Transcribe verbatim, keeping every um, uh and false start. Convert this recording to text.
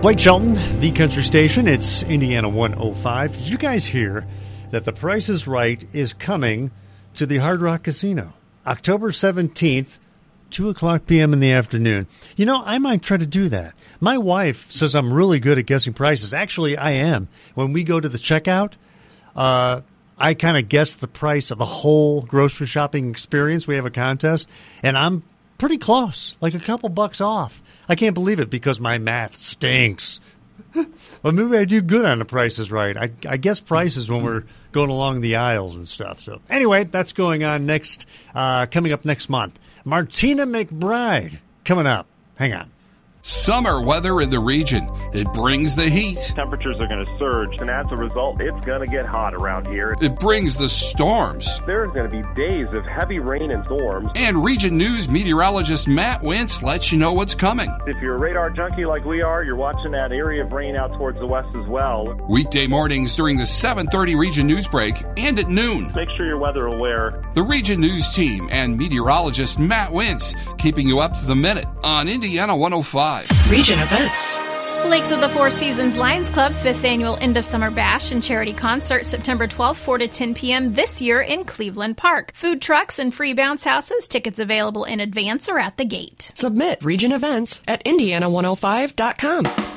Blake Shelton, the country station. It's Indiana one oh five. Did you guys hear that The Price is Right is coming to the Hard Rock Casino? October seventeenth, two o'clock p.m. in the afternoon. You know, I might try to do that. My wife says I'm really good at guessing prices. Actually, I am. When we go to the checkout, uh, I kind of guess the price of the whole grocery shopping experience. We have a contest, and I'm pretty close, like a couple bucks off. I can't believe it because my math stinks. Well, maybe I do good on the prices right. I, I guess prices when we're going along the aisles and stuff. So anyway, that's going on next, uh, coming up next month. Martina McBride coming up. Hang on. Summer weather in the region. It brings the heat. Temperatures are going to surge, and as a result, it's going to get hot around here. It brings the storms. There's going to be days of heavy rain and storms. And Region News meteorologist Matt Wentz lets you know what's coming. If you're a radar junkie like we are, you're watching that area of rain out towards the west as well. Weekday mornings during the seven thirty Region News break and at noon. Make sure you're weather aware. The Region News team and meteorologist Matt Wentz keeping you up to the minute on Indiana one oh five. Region events. Lakes of the Four Seasons Lions Club fifth Annual End of Summer Bash and Charity Concert September twelfth, four to ten p.m. this year in Cleveland Park. Food trucks and free bounce houses. Tickets available in advance or at the gate. Submit Region events at indiana one oh five dot com.